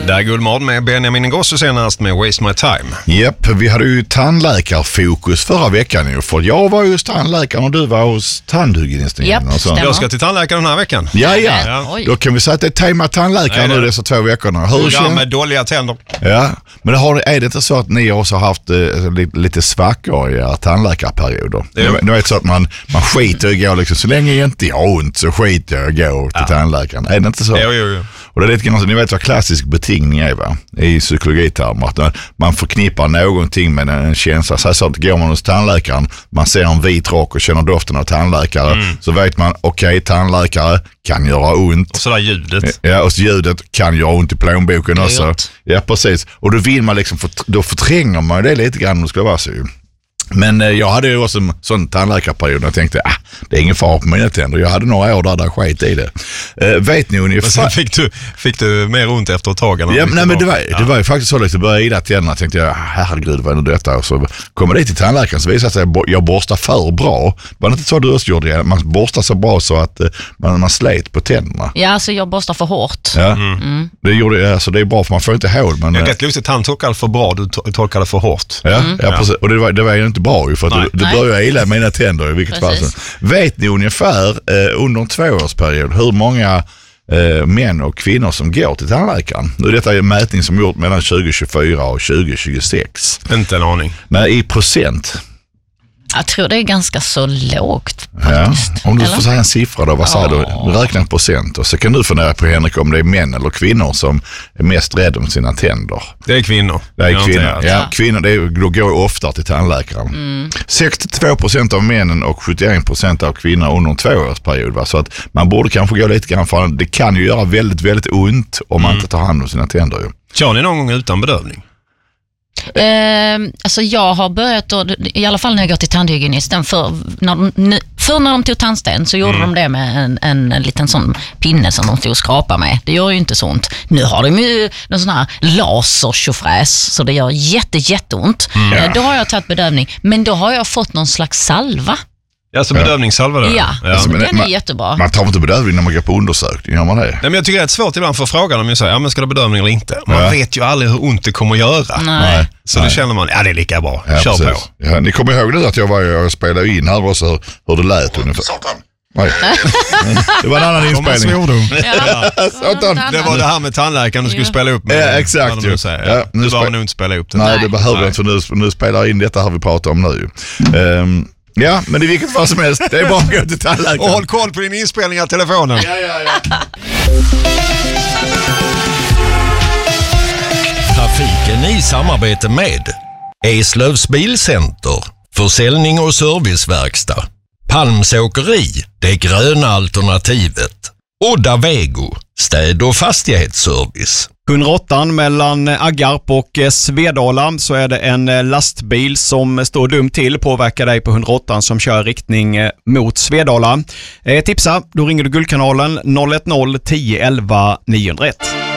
Där Guldmord med Benjamin Ingrosso senast med Waste My Time. Japp, vi hade ju tandläkarfokus förra veckan ju. För jag var hos tandläkaren och du var hos tandhygienisten. Japp, jag ska till tandläkaren den här veckan. Ja. Då kan vi säga att det är tema tandläkaren nu dessa 2 veckorna. Hur med dåliga tänder. Ja, men är det inte så att ni också har haft lite svackor i era tandläkarperioder? Nu är det så att man skiter och går liksom, så länge jag inte har ont så skiter jag och går till tandläkaren. Är det inte så? Jo. Och det är lite grann, ni vet vad klassisk betingning är, va? I psykologitermer, att man förknippar någonting med en känsla. Så att går man hos tandläkaren, man ser en vit rock och känner doften av tandläkare, så vet man, okej, tandläkare kan göra ont. Och så där ljudet. Ja, och ljudet kan göra ont i plånboken också. Ja, precis. Och då vill man liksom, då förtränger man det lite grann om det ska vara så. Men jag hade ju också en sån tandläkarperiod och jag tänkte, det är ingen fara på mina tänder. Jag hade några år där skit i det. Vet ni ungefär... Men sen fick du mer ont efter ett tag? Ja, men det var ju faktiskt så liksom, började ida tänderna, tänkte jag, herregud, vad är det detta? Och så kommer det till tandläkaren, så visade sig att jag borstar för bra. Var det inte så du också gjorde det? Man borstar så bra så att man slet på tänderna. Ja, alltså jag borstar för hårt. Ja, det gjorde jag, alltså det är bra för man får inte hål. Men, det är rätt lustigt, han torkade för bra, du torkade för hårt. Ja, precis. Och det var ju inte bra ju, för att det börjar ila mina tänder i vilket fall. Vet ni ungefär under en 2-årsperiod hur många män och kvinnor som går till tandläkaren? Nu är detta en mätning som gjort mellan 2024 och 2026. Inte en aning. Nej, i procent. Jag tror det är ganska så lågt faktiskt. Ja, om du får säga en siffra då, vad säger du? Räkna procent och så kan du fundera på, Henrik, om det är män eller kvinnor som är mest rädda om sina tänder. Det är kvinnor. Det är kvinnor. Ja, kvinnor går ofta till tandläkaren. 62% av männen och 71% av kvinnor under en 2-årsperiod. Va? Så att man borde kanske gå lite grann, för det kan ju göra väldigt, väldigt ont om man inte tar hand om sina tänder. Kör ni någon gång utan bedövning? Alltså jag har börjat då, i alla fall när jag går till tandhygienisten, för när de tog tandsten så gjorde de det med en liten sån pinne som de stod och skrapa med. Det gör ju inte så ont. Nu har de ju någon sån här lasertjofräs så det gör jätteont. Då har jag tagit bedövning, men då har jag fått någon slags salva. Alltså bedövningssalva då? Ja, alltså, den är jättebra. Man tar inte bedövning när man går på undersökning, gör man det? Nej, men jag tycker det är svårt ibland för frågan om jag säger, men ska det bedövning eller inte? Man vet ju aldrig hur ont det kommer att göra. Nej. Så då känner man, det är lika bra. Kör precis. på. Ja, ni kommer ihåg det att jag spelade in här också hur det lät ungefär. Satan! Nej. Det var en annan inspelning. Det var det här med tandläkaren du skulle spela upp med. Ja, exakt. Nu var nog inte spela upp det. Nej, det behöver jag inte, för nu spelar jag in detta här vi pratar om nu. Ja, men det är vilket fall som helst. Det är bara att gå till tandläkaren. Och håll koll på din inspelning av telefonen. Ja. Trafiken i samarbete med Eslövs Bilcenter, försäljning och serviceverkstad. Palms åkeri, det gröna alternativet. Odda Vego, städ- och fastighetsservice. 108 mellan Aggarp och Svedala så är det en lastbil som står dumt till, påverkar dig på 108 som kör riktning mot Svedala. Tipsa, då ringer du Guldkanalen 010 10 11 901.